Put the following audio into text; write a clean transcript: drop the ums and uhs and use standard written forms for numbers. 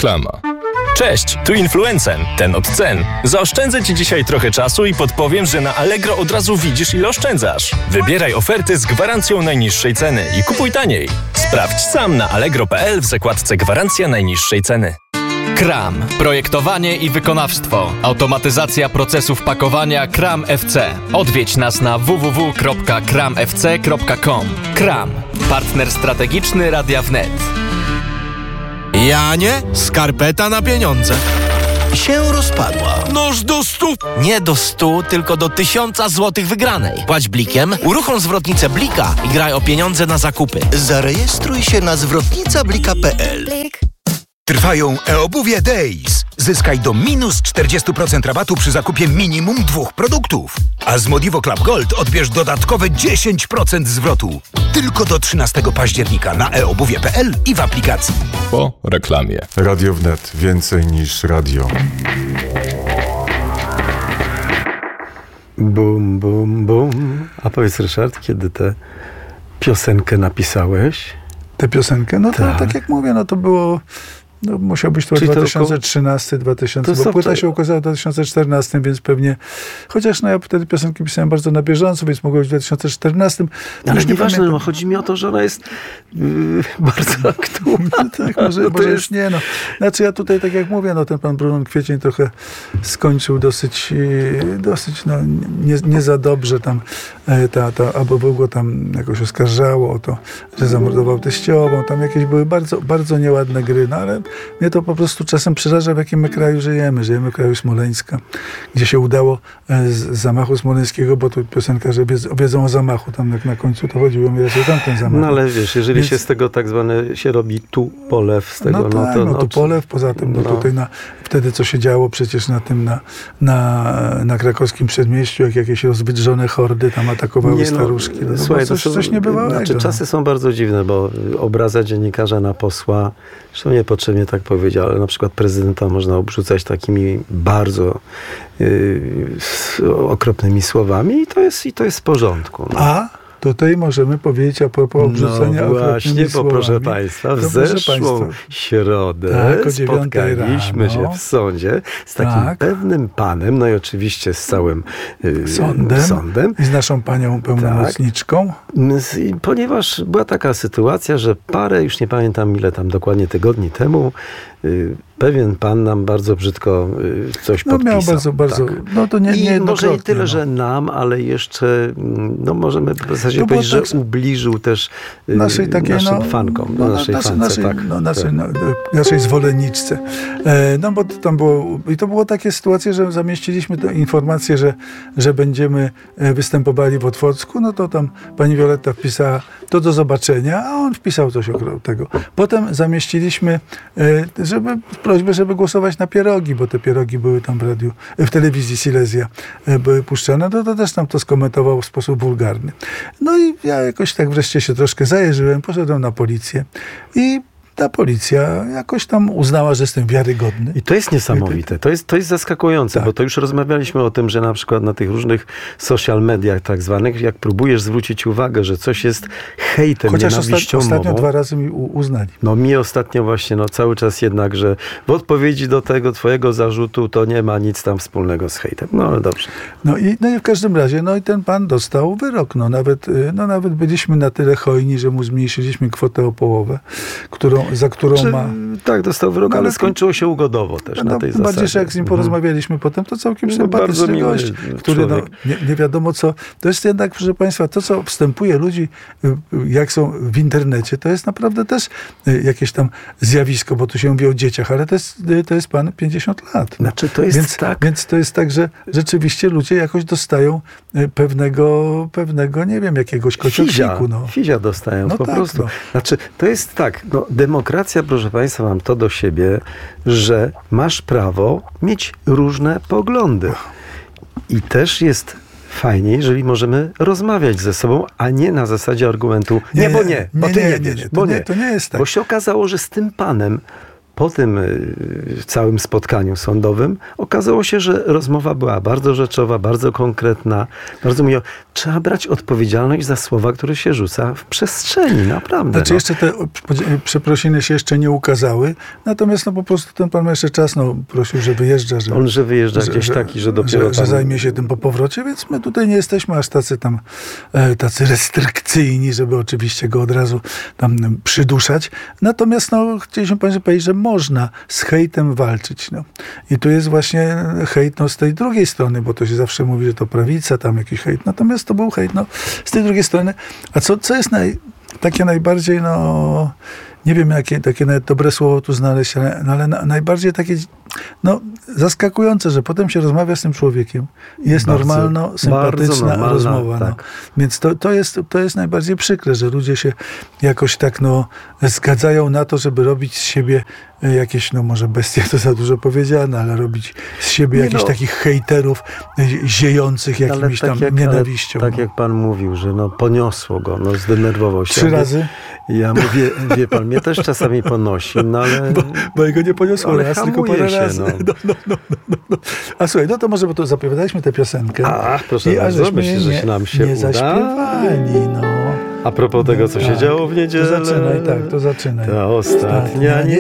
Reklama. Cześć, tu Influencen, ten od cen. Zaoszczędzę Ci dzisiaj trochę czasu i podpowiem, że na Allegro od razu widzisz, ile oszczędzasz. Wybieraj oferty z gwarancją najniższej ceny i kupuj taniej. Sprawdź sam na allegro.pl w zakładce Gwarancja najniższej ceny. KRAM. Projektowanie i wykonawstwo. Automatyzacja procesów pakowania KRAM FC. Odwiedź nas na www.kramfc.com. KRAM. Partner strategiczny Radia Wnet. Janie, skarpeta na pieniądze. Się rozpadła. Noż do 100. Nie do 100, tylko do 1000 złotych wygranej. Płać blikiem, uruchom zwrotnicę Blika i graj o pieniądze na zakupy. Zarejestruj się na zwrotnicablika.pl. Trwają e-obuwie Days. Zyskaj do minus 40% rabatu przy zakupie minimum 2 produktów. A z Modivo Club Gold odbierz dodatkowe 10% zwrotu. Tylko do 13 października na eobuwie.pl i w aplikacji. Po reklamie. Radio Wnet. Więcej niż radio. Bum, bum, bum. A powiedz, Ryszard, kiedy tę piosenkę napisałeś? Tę piosenkę? No to, tak jak mówię, no to było... No, musiał być to 2013, 2000, bo płyta się ukazała w 2014, więc pewnie, chociaż no ja wtedy piosenki pisałem bardzo na bieżąco, więc mogło być w 2014. Ale nieważne, no, chodzi mi o to, że ona jest bardzo aktualna. Tak, może już nie, no. Znaczy ja tutaj, tak jak mówię, no ten pan Brunon Kwiecień trochę skończył dosyć no, nie za dobrze tam, albo go tam jakoś oskarżało o to, że zamordował teściową, tam jakieś były bardzo, bardzo nieładne gry, no ale mnie to po prostu czasem przeraża, w jakim my kraju żyjemy. Żyjemy w kraju Smoleńska, gdzie się udało z zamachu smoleńskiego, bo tu piosenkarze wiedzą o zamachu. Tam jak na końcu to chodziło mi raczej tamten zamach. No ale wiesz, jeżeli się z tego tak zwane, się robi tu polew z tego, tu polew, poza tym, tutaj wtedy co się działo przecież na krakowskim przedmieściu, jak jakieś rozwydrzone hordy tam atakowały staruszki. Słuchaj, coś niebywałego. Znaczy, czasy są bardzo dziwne, bo obraza dziennikarza na posła, zresztą niepotrzebnie tak powiedział, ale na przykład prezydenta można obrzucać takimi bardzo okropnymi słowami i to jest w porządku. No. A tutaj możemy powiedzieć a propos obrzucenia właśnie, bo proszę Państwa, w zeszłą środę spotkaliśmy się w sądzie z takim pewnym panem, no i oczywiście z całym sądem. I z naszą panią pełnomocniczką. Ponieważ była taka sytuacja, że parę, już nie pamiętam ile tam dokładnie tygodni temu, pewien pan nam bardzo brzydko coś podpisał. Miał bardzo, no to nie może nie tyle, że nam, ale jeszcze, no możemy w zasadzie powiedzieć, że ubliżył też naszym fankom, naszej zwolenniczce. No bo tam było, i to było takie sytuacje, że zamieściliśmy tę informację, że będziemy występowali w Otwocku, no to tam pani Wioletta wpisała to do zobaczenia, a on wpisał coś około tego. Potem zamieściliśmy prośbę, żeby głosować na pierogi, bo te pierogi były tam w telewizji Silesia były puszczane, to też tam to skomentował w sposób wulgarny. No i ja jakoś tak wreszcie się troszkę zajeżyłem, poszedłem na policję i ta policja jakoś tam uznała, że jestem wiarygodny. I to jest niesamowite. To jest zaskakujące, bo to już rozmawialiśmy o tym, że na przykład na tych różnych social mediach tak zwanych, jak próbujesz zwrócić uwagę, że coś jest hejtem, nienawiścią ostatnio 2 razy mi uznali. No mi ostatnio właśnie, cały czas jednak, że w odpowiedzi do tego twojego zarzutu to nie ma nic tam wspólnego z hejtem. No ale dobrze. No i w każdym razie, i ten pan dostał wyrok. Nawet byliśmy na tyle hojni, że mu zmniejszyliśmy kwotę o połowę, za którą ma... Tak, dostał wyrok, ale skończyło się ugodowo też na tej zasadzie. Bardziej, że jak z nim porozmawialiśmy potem, to całkiem sympatyczny gość, który nie wiadomo co... To jest jednak, proszę Państwa, to co wstępuje ludzi, jak są w internecie, to jest naprawdę też jakieś tam zjawisko, bo tu się mówi o dzieciach, ale to jest pan 50 lat. Znaczy to jest Więc to jest tak, że rzeczywiście ludzie jakoś dostają pewnego nie wiem, jakiegoś kociociku. Fizia dostają po prostu. Znaczy, to jest tak, demokracja, proszę Państwa, mam to do siebie, że masz prawo mieć różne poglądy. I też jest fajnie, jeżeli możemy rozmawiać ze sobą, a nie na zasadzie argumentu bo ty nie wiesz, bo nie. To nie jest tak. Bo się okazało, że z tym panem po tym całym spotkaniu sądowym okazało się, że rozmowa była bardzo rzeczowa, bardzo konkretna, bardzo miła. Trzeba brać odpowiedzialność za słowa, które się rzuca w przestrzeni, naprawdę. Znaczy jeszcze te przeprosiny się jeszcze nie ukazały, natomiast po prostu ten pan ma jeszcze czas, prosił, że wyjeżdża. Że wyjeżdża gdzieś taki, że dopiero że zajmie się tym po powrocie, więc my tutaj nie jesteśmy aż tacy restrykcyjni, żeby oczywiście go od razu tam przyduszać. Natomiast chcieliśmy Państwu powiedzieć, że można z hejtem walczyć. I tu jest właśnie hejt z tej drugiej strony, bo to się zawsze mówi, że to prawica, tam jakiś hejt. Natomiast to był hejt z tej drugiej strony. A co jest takie najbardziej, nie wiem, jakie takie nawet dobre słowo tu znaleźć, ale najbardziej takie zaskakujące, że potem się rozmawia z tym człowiekiem i jest sympatyczna rozmowa. Tak. Więc to jest najbardziej przykre, że ludzie się jakoś tak zgadzają na to, żeby robić z siebie jakieś, może bestie to za dużo powiedziane, ale robić z siebie jakichś takich hejterów ziejących jakimiś tam nienawiścią. Tak jak pan mówił, że poniosło go, zdenerwował się. 3 razy? Ja mówię, wie pan, mnie też czasami ponosi, ale... Bo jego nie poniosło raz, tylko parę razy. A słuchaj, to może, bo to zapowiadaliśmy tę piosenkę. Proszę bardzo, myślę, że nam się nie uda. zaśpiewali, A propos tego, co się działo w niedzielę. To zaczynaj. Ta ostatnia